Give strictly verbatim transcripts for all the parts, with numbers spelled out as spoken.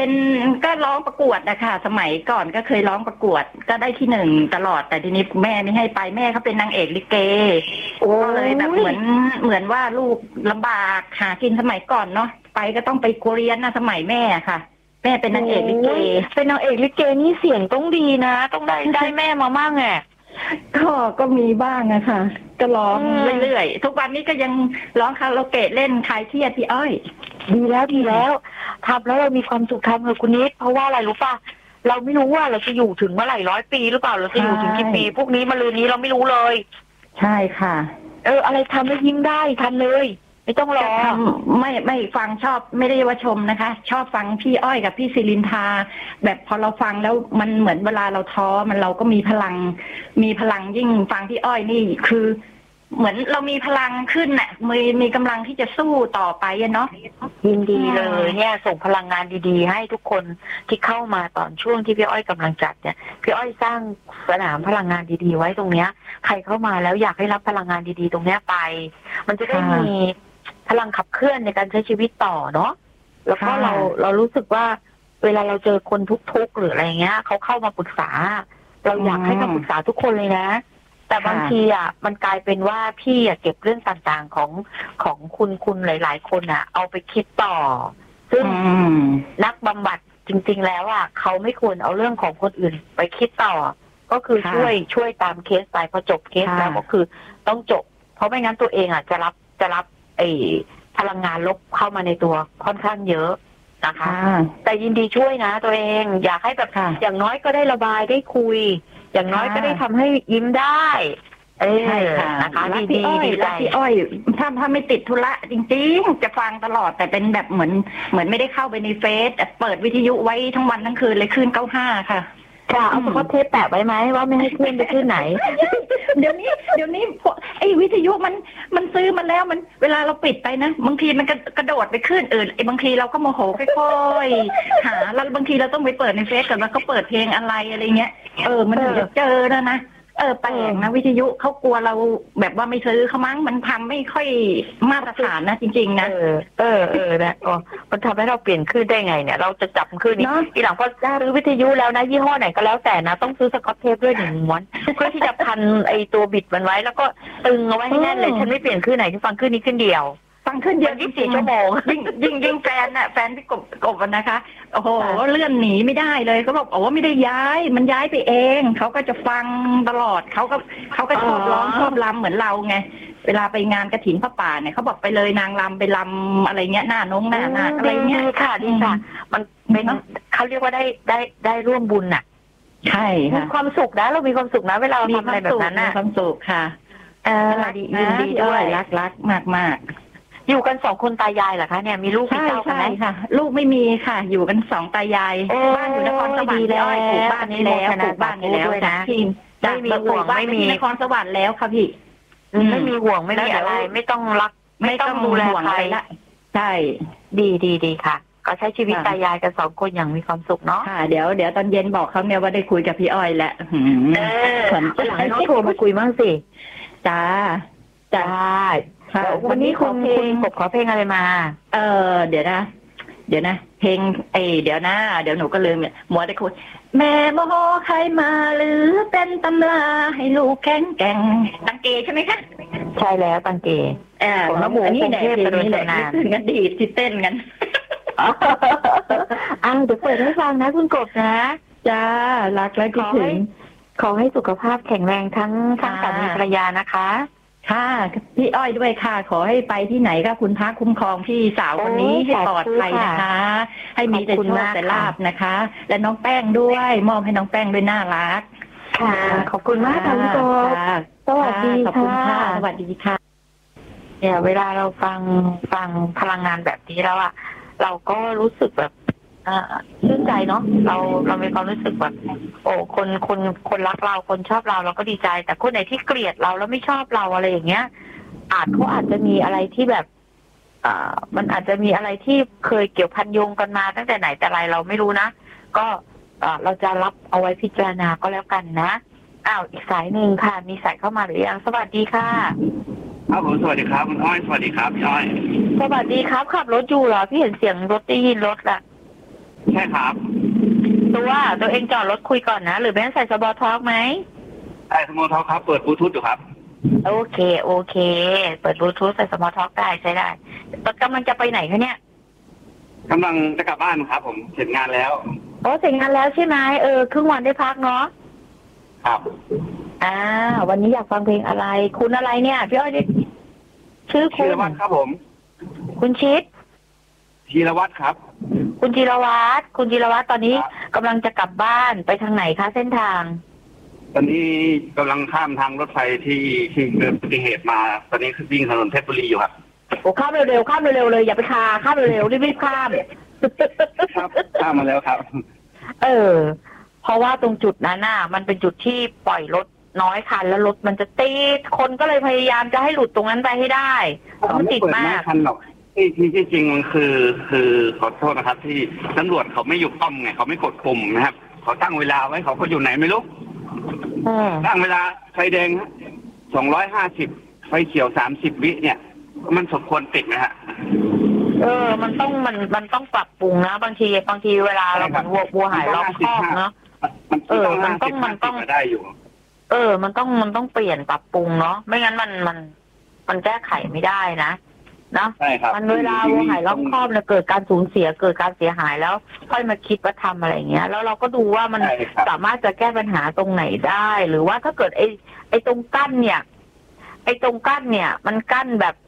เป็นก็ร้องประกวดนะคะสมัยก่อนก็เคยร้องประกวดก็ได้ที่หนึ่งตลอดแต่ทีนี้แม่ไม่ให้ไปแม่เขาเป็นนางเอกลิเกก็เลยแบบเหมือนเหมือนว่าลูกลำบากหากินสมัยก่อนเนาะไปก็ต้องไปเรียนนะสมัยแม่ค่ะแม่เป็นนางเอกลิเกเป็นนางเอกลิเกนี่เสียงต้องดีนะต้องได้ได้แม่มามั่งไงก็ก็มีบ้างอะค่ะก็ร้องเรื่อยๆทุกวันนี้ก็ยังร้องคาราโอเกะเล่นคลายเครียดพี่อ้อยดีแล้วดีแล้วทำแล้วเรามีความสุขทำเลยคุณนิดเพราะว่าอะไรรู้ป่ะเราไม่รู้ว่าเราจะอยู่ถึงเมื่อไหร่ร้อยปีหรือเปล่าเราจะอยู่ถึงกี่ปีพวกนี้มาลืนนี้เราไม่รู้เลยใช่ค่ะเอออะไรทำแล้วยิ้มได้ทำเลยไม่ต้องรอไม่ไม่ฟังชอบไม่ได้ว่าชมนะคะชอบฟังพี่อ้อยกับพี่ศิรินทาแบบพอเราฟังแล้วมันเหมือนเวลาเราท้อมันเราก็มีพลังมีพลังยิ่งฟังพี่อ้อยนี่คือเหมือนเรามีพลังขึ้นน่ะมีมีกำลังที่จะสู้ต่อไปเนาะยินดีเลยเนี่ยส่งพลังงานดีๆให้ทุกคนที่เข้ามาตอนช่วงที่พี่อ้อยกำลังจัดเนี่ยพี่อ้อยสร้างสนามพลังงานดีๆไว้ตรงเนี้ยใครเข้ามาแล้วอยากให้รับพลังงานดีๆตรงเนี้ยไปมันจะได้มีพลังขับเคลื่อนในการใช้ชีวิตต่อเนาะแล้วก็เราเรารู้สึกว่าเวลาเราเจอคนทุกข์ๆหรืออะไรเงี้ยเขาเข้ามาปรึกษาเราอยากให้มาปรึกษาทุกคนเลยนะแต่บางทีอ่ะมันกลายเป็นว่าพี่อ่ะเก็บเรื่องต่างๆของของคุณคุณหลายๆคนอ่ะเอาไปคิดต่อซึ่งนักบำบัดจริงๆแล้วอ่ะเขาไม่ควรเอาเรื่องของคนอื่นไปคิดต่อก็คือช่วยช่วยตามเคสไปพอจบเคสแล้วก็คือต้องจบเพราะไม่งั้นตัวเองอ่ะจะรับจะรับไอ้พลังงานลบเข้ามาในตัวค่อนข้างเยอะนะคะแต่ยินดีช่วยนะตัวเองอยากให้แบบอย่างน้อยก็ได้ระบายได้คุยอย่างน้อยก็ได้ทำให้ยิ้มได้เออนะคะดีดีดีใจพี่อ้อยถ้าถ้าไม่ติดธุระจริงๆจะฟังตลอดแต่เป็นแบบเหมือนเหมือนไม่ได้เข้าไปในเฟซเปิดวิทยุไว้ทั้งวันทั้งคืนเลยขึ้นเก้าห้าค่ะค่ะเอาสกอตเทปแปะไว้ไหมว่าไม่ให้ขึ้นไปขึ้นไหนเดี๋ยวนี้เดี๋ยวนี้ไอ้วิทยุมันมันซื้อมาแล้วมันเวลาเราปิดไปนะบางทีมันกระโดดไปขึ้นอื่นไอ้บางทีเราก็โมโหค่อยๆหาแล้วบางทีเราต้องไปเปิดในเฟซก่อนว่าเขาเปิดเพลงอะไรอะไรเงี้ยเออมันถึงจะเจอแล้วนะเออแปลกนะวิทยุเขากลัวเราแบบว่าไม่ซื้อเขามั้งมันทำไม่ค่อยมาตรฐานนะจริงๆนะเออเออเออนะอ๋อมันทำให้เราเปลี่ยนขึ้นได้ไงเนี่ยเราจะจับขึ้นนี่ทีหลังพอซื้อวิทยุแล้วนะยี่ห้อไหนก็แล้วแต่นะต้องซื้อสกอตเทปด้วยหนึ่งม้วนเพื่อที่จะพันไอตัวบิดมันไว้แล้วก็ตึงเอาไว้ให้แน่นเลยฉันไม่เปลี่ยนขึ้นไหนที่ฟังขึ้นนี้ขึ้นเดียวฟังขึ้นเดียวยี่สิบสี่ชั่วโมงยิ่งยิ่งยิ่งแฟนน่ะแฟนพี่กบกบนะคะโอ้โหเลื่อนหนีไม่ได้เลยเขาบอกโอ้ไม่ได้ย้ายมันย้ายไปเองเขาก็จะฟังตลอดเขาก็เขาก็ชอบร้องชอบรำเหมือนเราไงเวลาไปงานกฐินพระป่าเนี่ยเขาบอกไปเลยนางรำไปรำอะไรเงี้ยหน้าน้องหน้าหน้าอะไรเงี้ยค่ะดีค่ะมันเป็นเขาเรียกว่าได้ได้ได้ร่วมบุญน่ะใช่ค่ะมีความสุขนะเรามีความสุขนะเวลาเราทำอะไรแบบนั้นน่ะมีความสุขค่ะเออยินดีด้วยรักรักมากมากอยู่กันสองคนตายายเหรอคะเนี่ยมีลูกมีเต้ากันไหมค่ะลูกไม่มีค่ะอยู่กันสองตายายบ้านอยู่นครสวรรค์แล้วปลูกบ้านนี้แล้วปลูกบ้านนี้แล้วนะพี่ไม่มีห่วงไม่มีนครสวรรค์แล้วค่ะพี่ไม่มีห่วงไม่มีอะไรไม่ต้องรักไม่ต้องดูแลใครละใช่ดีดีดีค่ะก็ใช้ชีวิตตายายกันสองคนอย่างมีความสุขเนาะค่ะเดี๋ยวเดี๋ยวตอนเย็นบอกเขาเนี่ยว่าได้คุยกับพี่อ้อยแล้วเออหลังน้องโทรมาคุยบ้างสิจ้าจ้าวันนี้คุณคุณกบขอเพลงอะไรมาเออเดี๋ยวนะเดี๋ยวนะเพลงเอเดี๋ยวนะเดี๋ยวหนูก็ลืมเนี่ยมัวได้คุยแม่โมโหใครมาหรือเป็นตำราให้ลูกแข็งแกร่งตังเกใช่ไหมคะใช่แล้วตังเกเออของน้ำหมูกรุงเทพกระโดดนานงั้นดีที่เต้นกันอ้าวเดี๋ยวเปิดให้ฟังนะคุณกบนะจ้ารักและคิดถึงขอให้สุขภาพแข็งแรงทั้งทั้งสามีภรรยานะคะค่ะพี่อ้อยด้วยค่ะขอให้ไปที่ไหนก็คุณพระคุ้มครองพี่สาวคนนี้ให้ปลอดภัยนะคะให้มีแต่โชคแต่ลาภนะคะและน้องแป้งด้วยมอบให้น้องแป้งด้วยน่ารักค่ะขอบคุณมากค่ะคุณกบสวัสดีค่ะสวัสดีค่ะเนี่ยเวลาเราฟังฟังพลังงานแบบนี้แล้วอ่ะเราก็รู้สึกแบบชื่นใจเนาะเราเรามีความรู้สึกแบบโอ้คนคนคนรักเราคนชอบเราเราก็ดีใจแต่คนไหนที่เกลียดเราแล้วไม่ชอบเราอะไรอย่างเงี้ยอาจเขาอาจจะมีอะไรที่แบบอ่ามันอาจจะมีอะไรที่เคยเกี่ยวพันโยงกันมาตั้งแต่ไหนแต่ไรเราไม่รู้นะก็เราจะรับเอาไว้พิจารณาก็แล้วกันนะอ้าวอีกสายหนึ่งค่ะมีสายเข้ามาหรือยังสวัสดีค่ะครับผมสวัสดีครับคุณอ้อยสวัสดีครับพี่อ้อยสวัสดีครับขับรถอยู่เหรอพี่เห็นเสียงรถได้ยินรถละคช่ครับตัวตัวเองจอดรถคุยก่อนนะหรือไม่ใส่สบอทอกไหมใส่สมอลท็อกครับเปิดบลูทูธอยู่ครับโอเคโอเคเปิดบลูทูธใส่สมอลท็อกได้ใช้ได้กำลังจะไปไหนคะเนี่ยกำลังจะกลับบ้านครับผมเสร็จงานแล้วโอ้เสร็จงานแล้วใช่ไหมเออครึ่งวันได้พักเนาะครับอ่าวันนี้อยากฟังเพลงอะไรคุณอะไรเนี่ยพี่อ้อยชื่อคุณธีรวัฒน์ครับผมคุณชิดธีรวัฒน์ครับคุณธีรวัฒน์คุณธีรวัฒน์ตอนนี้กำลังจะกลับบ้านไปทางไหนคะเส้นทางตอนนี้กำลังข้ามทางรถไฟที่ที่เกิดอุบัติเหตุมาตอนนี้คือวิ่งถนนเพชรบุรีอยู่ครับโอ้ข้ามเร็วๆข้ามเร็วๆเลยอย่าไปคาข้ามเร็วๆรีบๆข้ามครับข้ามมาแล้วครับเออเพราะว่าตรงจุดนั้นน่ะมันเป็นจุดที่ปล่อยรถน้อยคันแล้วรถมันจะติดคนก็เลยพยายามจะให้หลุดตรงนั้นไปให้ได้มันติดมากคันหรอกที่ที่จริงมันคือคือขอโทษนะครับที่ตำรวจเขาไม่อยู่ป้อมไงเขาไม่กดปุ่มนะครับเขาตั้งเวลาไว้เขาก็อยู่ไหนไม่รู้ตั้งเวลาไฟแดงสองร้อยห้าสิบไฟเขียวสามสิบวิเนี่ยมันสมควรติดนะฮะเออมันต้องมันมันต้องปรับปรุงนะบางทีบางทีเวลาเราเหมือนวัววัวหายรอบคอกเนาะเออมันต้องมันต้องได้อยู่เออมันต้องมันต้องเปลี่ยนปรับปรุงเนาะไม่งั้นมันมันมันแก้ไขไม่ได้นะเนาะมันเวลาวัวหายรอบคอกเนี่ยเกิดการสูญเสียเกิดการเสียหายแล้วค่อยมาคิดว่าทำอะไรเงี้ยแล้วเราก็ดูว่ามันสามารถจะแก้ปัญหาตรงไหนได้หรือว่าถ้าเกิดไอ้ไอ้ตรงกั้นเนี่ยไอ้ตรงกั้นเนี่ยมันกั้นแบบ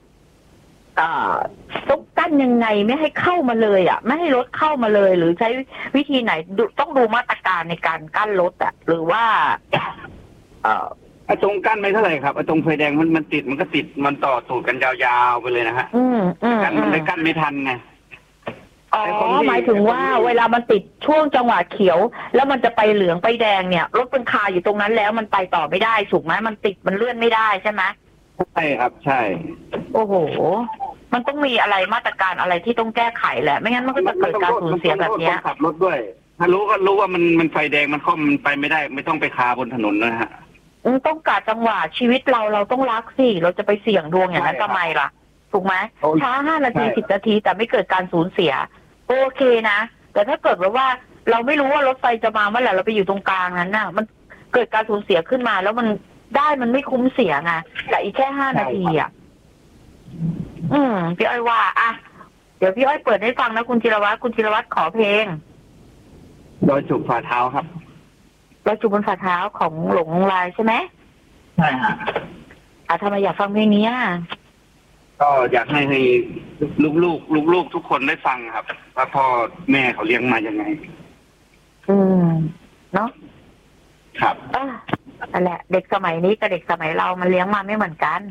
ต้องกั้นยังไงไม่ให้เข้ามาเลยอ่ะไม่ให้รถเข้ามาเลยหรือใช้วิธีไหนต้องดูมาตรการในการกั้นรถอ่ะหรือว่าเอ่อไอ้ตรงกั้นไม่เท่าไหร่ครับไอ้ตรงไฟแดงมันมันติดมันก็ติดมันต่อตูดกันยาวๆไปเลยนะฮะอืมอืมกันมันได้กั้นไม่ทันไงอ๋อหมายถึงว่าเวลามันติดช่วงจังหวะเขียวแล้วมันจะไปเหลืองไปแดงเนี่ยรถเป็นคาอยู่ตรงนั้นแล้วมันไปต่อไม่ได้ถูกไหมมันติดมันเลื่อนไม่ได้ใช่ไหมใช่ครับใช่โอ้โหมันต้องมีอะไรมาตรการอะไรที่ต้องแก้ไขแหละไม่งั้นมันก็จะเกิดการสูญเสียแบบนี้ขับรถด้วยถ้ารู้ก็รู้ว่ามันมันไฟแดงมันข้อมมันไปไม่ได้ไม่ต้องไปคาบนถนนนะฮะต้องกะจังหวะชีวิตเราเราต้องรักสิเราจะไปเสี่ยงดวงอย่างนั้นทำไมล่ะถูกไหมช้าห้านาทีสิบนาทีแต่ไม่เกิดการสูญเสียโอเคนะแต่ถ้าเกิดว่าเราไม่รู้ว่ารถไฟจะมาเมื่อไหร่เราไปอยู่ตรงกลางนั้นน่ะมันเกิดการสูญเสียขึ้นมาแล้วมันได้มันไม่คุ้มเสียไงแต่อีกแค่ห้านาทีอ่ะอืมพี่อ้อยว่าอ่ะเดี๋ยวพี่อ้อยเปิดให้ฟังนะคุณจิรวัตรคุณจิรวัตรขอเพลงรอยจูบฝ่าเท้าครับรอยจูบบนฝ่าเท้าของหลงลายใช่ไหมใช่ฮะอ่ะทำไมอยากฟังเพลงนี้ก็อยากให้ให้ลูกๆลูกๆทุกคนได้ฟังครับว่าพ่อแม่เขาเลี้ยงมายังไงอืมเนาะครับอ่ะนั่นแหละเด็กสมัยนี้กับเด็กสมัยเรามันเลี้ยงมาไม่เหมือนกัน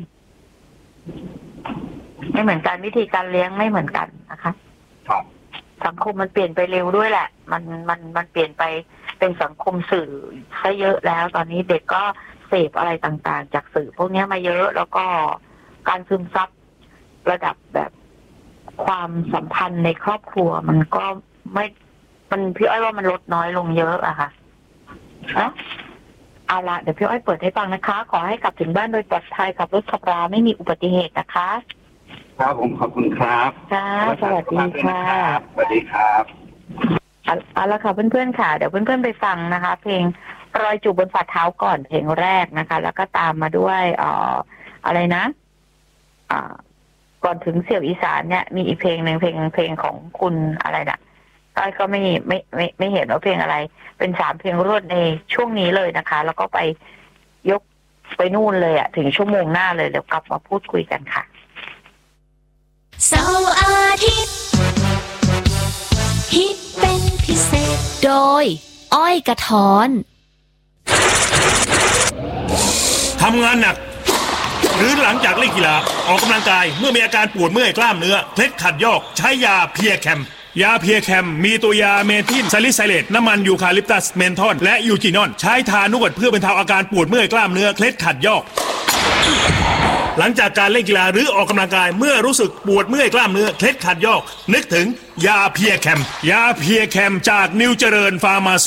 ไม่เหมือนกันวิธีการเลี้ยงไม่เหมือนกันนะคะครับสังคมมันเปลี่ยนไปเร็วด้วยแหละมันมันมันเปลี่ยนไปเป็นสังคมสื่อซะเยอะแล้วตอนนี้เด็กก็เสพอะไรต่างๆจากสื่อพวกนี้มาเยอะแล้วก็การซึมซับระดับแบบความสัมพันธ์ในครอบครัวมันก็ไม่มันพี่อ้อยว่ามันลดน้อยลงเยอะอะค่ะนะเอาละเดี๋ยวพี่อ้อยเปิดให้ฟังนะคะขอให้กลับถึงบ้านโดยปลอดภัยขับรถขับราไม่มีอุบัติเหตุนะคะครับผมขอบคุณครับค่ะสวัสดีค่ะสวัสดีครับเอาละค่ะเพื่อนๆค่ะเดี๋ยวเพื่อนๆไปฟังนะคะเพลงรอยจูบบนฝ่าเท้าก่อนเพลงแรกนะคะแล้วก็ตามมาด้วยเอ่ออะไรนะอ่าก่อนถึงเสี่ยวอีสานเนี่ยมีอีกเพลงหนึ่งเพลงเพลงของคุณอะไรนะก้อยก็ไม่ไม่ไม่ไม่เห็นว่าเพลงอะไรเป็นสามเพลงรวดในช่วงนี้เลยนะคะแล้วก็ไปยกไปนู่นเลยอะถึงชั่วโมงหน้าเลยเดี๋ยวกลับมาพูดคุยกันค่ะเสาร์อาทิตย์ฮิตเป็นพิเศษโดยอ้อยกระถอนทำงานหนักหรือหลังจากเล่นกีฬาออกกำลังกายเมื่อมีอาการปวดเมื่อยกล้ามเนื้อเคล็ดขัดยอกใช้ยาเพียแคมยาเพียแคมมีตัวยาเมทิลซาลิไซเลตน้ำมันยูคาลิปตัสเมนทอลและยูจินอนใช้ทานวดเพื่อบรรเทาอาการปวดเมื่อยกล้ามเนื้อเคล็ดขัดยอกหลังจากการเล่นกีฬาหรือออกกำลังกายเมื่อรู้สึกปวดเมื่อยกล้ามเนื้อเคล็ดขัดยอกนึกถึงยาเพียแคมยาเพียแคมจากนิวเจริญฟาร์มาซู